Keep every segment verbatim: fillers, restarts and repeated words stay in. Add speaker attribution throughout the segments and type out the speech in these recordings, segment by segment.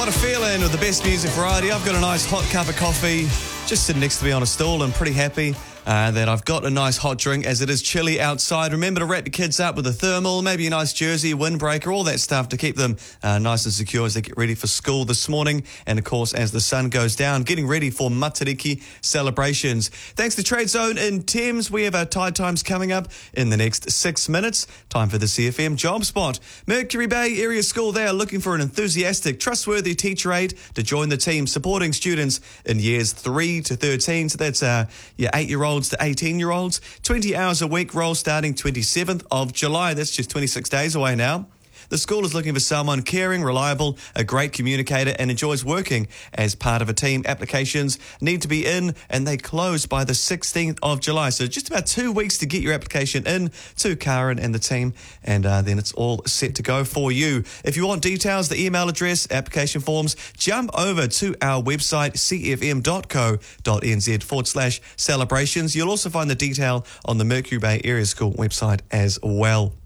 Speaker 1: What a feeling with the best music variety. I've got a nice hot cup of coffee just sitting next to me on a stool. I'm pretty happy uh, that I've got a nice hot drink as it is chilly outside. Remember to wrap your kids up with a thermal, maybe a nice jersey, windbreaker, all that stuff to keep them uh, nice and secure as they get ready for school this morning. And of course, as the sun goes down, getting ready for Matariki celebrations. Thanks to Trade Zone in Thames, we have our tide times coming up in the next six minutes. Time for the C F M Job Spot. Mercury Bay Area School, they are looking for an enthusiastic, trustworthy teacher aide to join the team, supporting students in years three to thirteen. So that's uh, your eight-year-olds to eighteen-year-olds. twenty hours a week, role starting twenty-seventh of July. That's just twenty-six days away now. The school is looking for someone caring, reliable, a great communicator, and enjoys working as part of a team. Applications need to be in, and they close by the sixteenth of July. So just about two weeks to get your application in to Karen and the team, and uh, then it's all set to go for you. If you want details, the email address, application forms, jump over to our website, cfm.co.nz forward slash celebrations. You'll also find the detail on the Mercury Bay Area School website as well.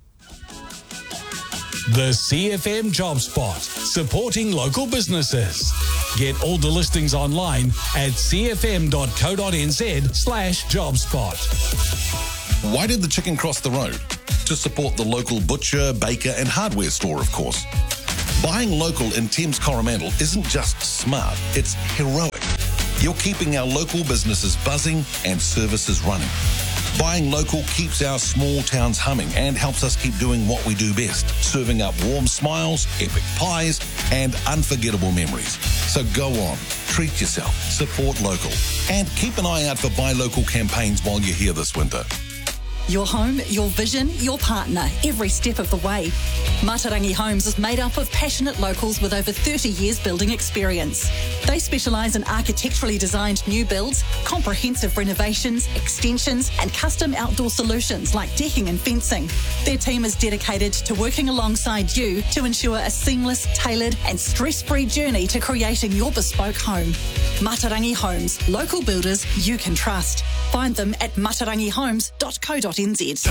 Speaker 2: The C F M Job Spot, supporting local businesses. Get all the listings online at cfm.co.nz slash jobspot.
Speaker 3: Why did the chicken cross the road? To support the local butcher, baker and hardware store, of course. Buying local in Thames Coromandel isn't just smart, it's heroic. You're keeping our local businesses buzzing and services running. Buying local keeps our small towns humming and helps us keep doing what we do best, serving up warm smiles, epic pies, and unforgettable memories. So go on, treat yourself, support local, and keep an eye out for Buy Local campaigns while you're here this winter.
Speaker 4: Your home, your vision, your partner, every step of the way. Matarangi Homes is made up of passionate locals with over thirty years building experience. They specialise in architecturally designed new builds, comprehensive renovations, extensions and custom outdoor solutions like decking and fencing. Their team is dedicated to working alongside you to ensure a seamless, tailored and stress-free journey to creating your bespoke home. Matarangi Homes, local builders you can trust. Find them at matarangi homes dot co dot n z.